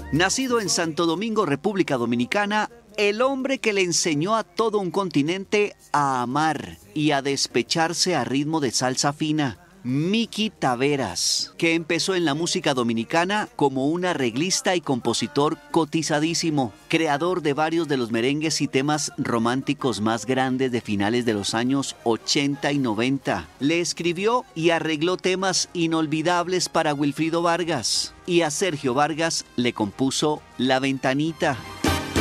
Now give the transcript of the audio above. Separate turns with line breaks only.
Nacido en Santo Domingo, República Dominicana, el hombre que le enseñó a todo un continente a amar y a despecharse a ritmo de salsa fina. Miki Taveras, que empezó en la música dominicana como un arreglista y compositor cotizadísimo, creador de varios de los merengues y temas románticos más grandes de finales de los años 80 y 90. Le escribió y arregló temas inolvidables para Wilfrido Vargas, y a Sergio Vargas le compuso La Ventanita.